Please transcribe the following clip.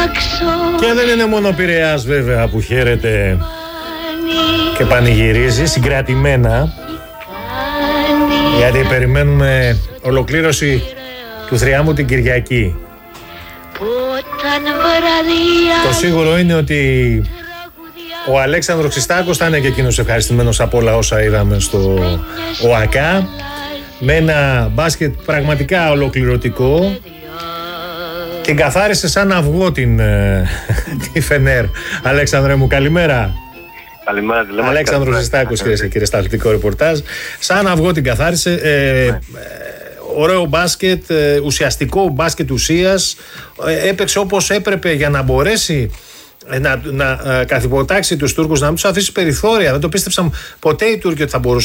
Και δεν είναι μόνο ο Πειραιάς βέβαια που χαίρεται και πανηγυρίζει συγκρατημένα, γιατί περιμένουμε ολοκλήρωση του θριάμβου την Κυριακή. Το σίγουρο είναι ότι ο Αλέξανδρος Χριστάκος θα είναι και εκείνος ευχαριστημένος από όλα όσα είδαμε στο ΟΑΚΑ, με ένα μπάσκετ πραγματικά ολοκληρωτικό. Την καθάρισε σαν αυγό τη Φενέρ. Αλέξανδρε μου, καλημέρα. Καλημέρα, Αλέξανδρος Χριστάκος, κυρίες και κύριοι, στα αθλητικό ρεπορτάζ. Σαν αυγό την καθάρισε. Ωραίο μπάσκετ, ουσιαστικό μπάσκετ ουσίας. Έπαιξε όπως έπρεπε για να μπορέσει να καθυποτάξει τους Τούρκους, να μην τους αφήσει περιθώρια. Δεν το πίστεψαν ποτέ οι Τούρκοι ότι θα μπορούσαν